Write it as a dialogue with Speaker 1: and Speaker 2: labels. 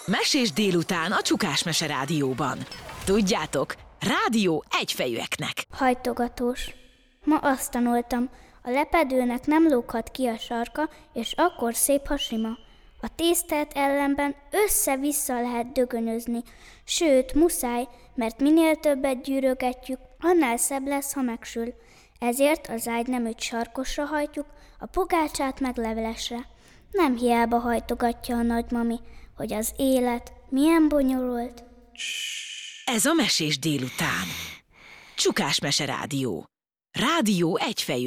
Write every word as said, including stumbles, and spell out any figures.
Speaker 1: Mesés délután a Csukás Mese Rádióban. Tudjátok, rádió egyfejűeknek.
Speaker 2: Hajtogatós. Ma azt tanultam, a lepedőnek nem lóghat ki a sarka, és akkor szép, ha sima. A tésztát ellenben össze-vissza lehet dögönözni, sőt, muszáj, mert minél többet gyűrögetjük, annál szebb lesz, ha megsül. Ezért az ágyneműt sarkosra hajtjuk, a pogácsát meg levelesre. Nem hiába hajtogatja a nagymami, hogy az élet milyen bonyolult.
Speaker 1: Ez a Mesés délután. Csukás Mese Rádió. Rádió egyfejű.